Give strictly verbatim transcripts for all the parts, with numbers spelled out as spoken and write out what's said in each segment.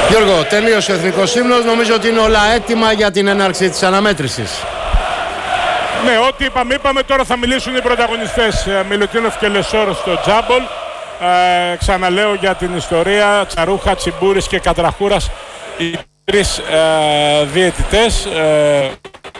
Γιώργο, τελείωσε ο Εθνικός Ύμνος. Νομίζω ότι είναι όλα έτοιμα για την έναρξη της αναμέτρησης. Ναι, ό,τι είπαμε, είπαμε. Τώρα θα μιλήσουν οι πρωταγωνιστές Μιλουτίνοφ και Λεσόρ στο τζάμπολ. Ε, ξαναλέω για την ιστορία. Τσαρούχα, Τσιμπούρης και Κατραχούρας, οι τρεις ε, διαιτητές. Ε,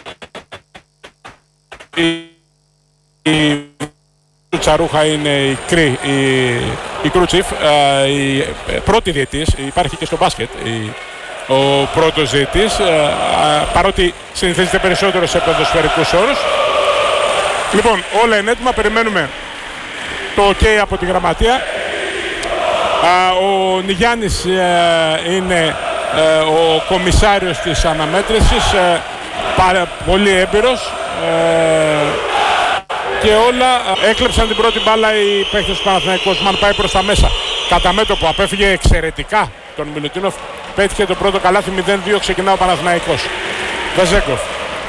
η, η Τσαρούχα είναι η Κρή, η, η Κρούτσιφ, ε, η πρώτη διαιτής. Υπάρχει και στο μπάσκετ η, ο πρώτος διαιτής, ε, παρότι συνηθίζεται περισσότερο σε ποδοσφαιρικούς όρους. Λοιπόν, όλα είναι έτοιμα, περιμένουμε το ok από τη γραμματεία. Α, ο Νιγιάννης ε, είναι ε, ο κομισάριος της αναμέτρησης, ε, πάρα, πολύ έμπειρος, ε, και όλα ε, έκλεψαν την πρώτη μπάλα οι παίκτες του Παναθηναϊκού. Οσμάν πάει προς τα μέσα, κατά μέτωπο απέφυγε εξαιρετικά τον Μιλουτίνοφ, πέτυχε το πρώτο καλάθι. Μηδέν δύο, ξεκινά ο Παναθηναϊκός. Βεζέγκοφ.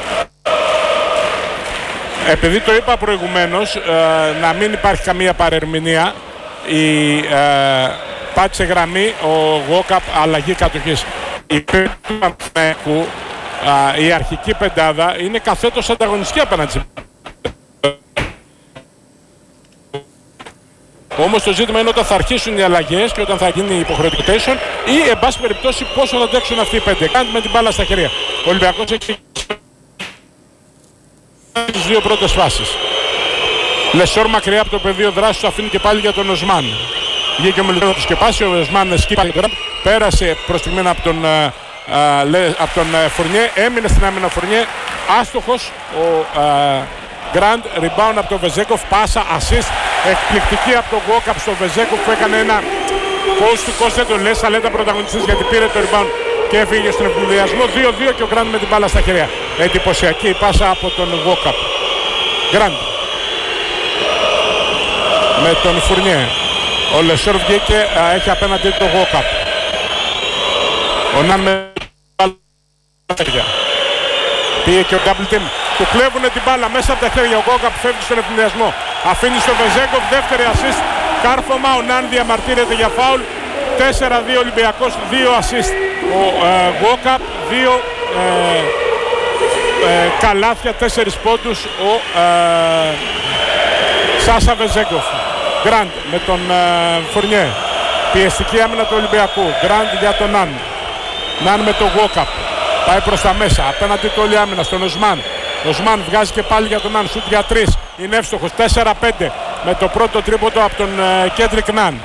Επειδή το είπα προηγουμένως, ε, να μην υπάρχει καμία παρερμηνία, η, ε, πάτησε γραμμή ο Γουόκαπ, αλλαγή κατοχής. Η παίκτες του Παναθηναϊκού, ε, η αρχική πεντάδα είναι καθέτως ανταγωνιστική απέναντι. Όμως το ζήτημα είναι όταν θα αρχίσουν οι αλλαγές και όταν θα γίνει η υποχρεωτικό rotation, ή εν πάση περιπτώσει πόσο θα αντέξουν αυτοί οι πέντε. Κάνει με την μπάλα στα χέρια. Ο Ολυμπιακός έχει τις δύο πρώτες φάσεις. Λεσόρ μακριά από το πεδίο δράσης, αφήνει και πάλι για τον Οσμάν. Βγήκε ο Μιλουτίνοφ να του σκεπάσει, ο Οσμάν σκύπασε, πέρασε προς τη μένα από τον, α, α, από τον α, Φουρνιέ, έμεινε στην άμυνα Φουρνιέ, άστοχος ο Γκραντ, rebound από τον Βεζέγκοφ, πάσα, assist, εκπληκτική από τον Γουόκαπ στο Βεζέγκοφ που έκανε ένα coast to coast, δεν το λες, αλλά ήταν πρωταγωνιστής γιατί πήρε το rebound και έφυγε στον ευνηδιασμό. δύο δύο και ο Γκραντ με την μπάλα στα χέρια. Εντυπωσιακή η πάσα από τον Γουόκαπ. Γκραντ με τον Φουρνιέ. Ο Λεσόρ βγήκε, α, έχει απέναντι το Γουόκαπ. Ο Ναν με μπάλα στα χέρια. Πήγε και ο double team. Του κλέβουνε την μπάλα μέσα από τα χέρια. Ο Γουόκαπ φεύγει στον ευνηδιασμό. Αφήνει στο Βεζέγκοφ, δεύτερη assist. Κάρφωμα, ο Ναν διαμαρτύρεται για φάουλ. τέσσερα δύο Ολυμπιακός, δύο assist. Ο Γουόκαπ, δύο ε, ε, καλάθια, τέσσερις πόντους ο ε, Σάσα Βεζέγκοφ. Γκραντ με τον ε, Φουρνιέ. Πιεστική άμυνα του Ολυμπιακού. Γκραντ για τον Ναν. Ναν με τον Γουόκαπ. Πάει προς τα μέσα. Απέναντι του όλη άμυνα στον Οσμάν. Οσμάν βγάζει και πάλι για τον Ναν. Σουτ για τρεις. Είναι εύστοχος. τέσσερα πέντε με το πρώτο τρίποντο από τον ε, Κέντρικ Ναν.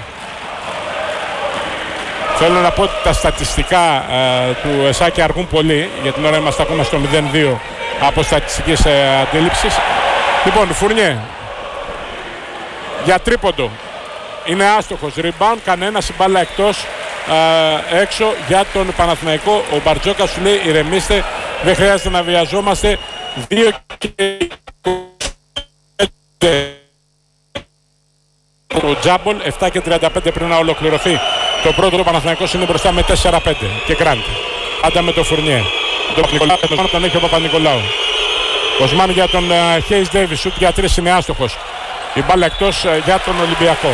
Θέλω να πω ότι τα στατιστικά ε, του Εσάκη αργούν πολύ. Για την ώρα είμαστε ακόμα στο μηδέν δύο από στατιστικής ε, αντίληψης. Λοιπόν, Φουρνιέ για τρίποντο. Είναι άστοχος. Rebound, κανένα, η μπάλα εκτός, ε, έξω για τον Παναθηναϊκό. Ο Μπαρτζόκας σου λέει ηρεμήστε, δεν χρειάζεται να βιαζόμαστε. δύο και το τζάμπολ, επτά και τριάντα πέντε πριν να ολοκληρωθεί το πρώτο. Ο Παναθηναϊκός είναι μπροστά με τέσσερα πέντε και Γκραντ. Άντα με το Φουρνιέ. Τον Νικολάου, τον έχει ο Παπα-Νικολάου. Οσμάν για τον Χέις Ντέιβις, σουτ για τρεις, είναι άστοχος. Η μπάλα εκτός για τον Ολυμπιακό.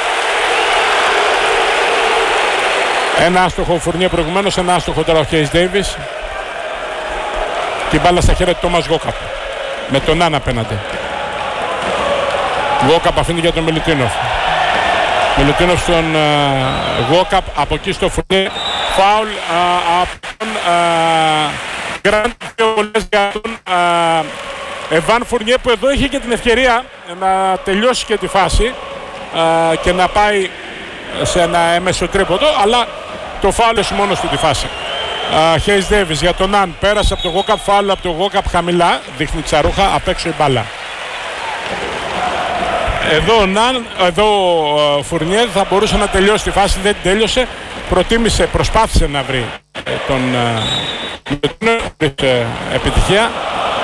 Ένα άστοχο ο Φουρνιέ προηγουμένως, ένα άστοχο τώρα ο Χέις Ντέιβις. Και η μπάλα στα χέρια του Τόμας Γουόκαπ. Με τον Ναν απέναντι. Γουόκαπ αφήνει για τον Μιλουτίνοφ. Μιλουτίνοφ στον Γουόκαπ, από εκεί στο Φουρνιέ. Φάουλ uh, από τον Γκραντ, δύο βολές για τον uh, Εβάν Φουρνιέ, που εδώ είχε και την ευκαιρία να τελειώσει και τη φάση uh, και να πάει σε ένα έμεσο τρίποντο, αλλά το φάουλ έχει μόνος του τη φάση. Χέις uh, Ντέιβις για τον Ναν, πέρασε από τον Γουόκαπ, φάουλ από τον Γουόκαπ χαμηλά, δείχνει Τσαρούχα, απ' έξω η μπάλα. Εδώ ο Ναν, εδώ ο Φουρνιέ θα μπορούσε να τελειώσει τη φάση, δεν την τέλειωσε, προτίμησε, προσπάθησε να βρει τον uh, επιτυχία.